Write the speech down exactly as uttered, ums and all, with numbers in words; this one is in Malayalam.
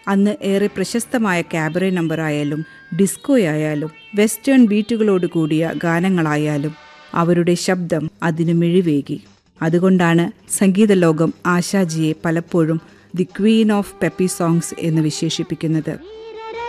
അന്ന് ഏറെ പ്രശസ്തമായ കാബറെ നമ്പറായാലും ഡിസ്കോയായാലും വെസ്റ്റേൺ ബീറ്റുകളോട് കൂടിയ ഗാനങ്ങളായാലും അവരുടെ ശബ്ദം അതിനു മിഴിവേകി. അതുകൊണ്ടാണ് സംഗീത ലോകം ആശാജിയെ പലപ്പോഴും the Queen of peppy songs എന്ന് വിശേഷിപ്പിക്കുന്നത്.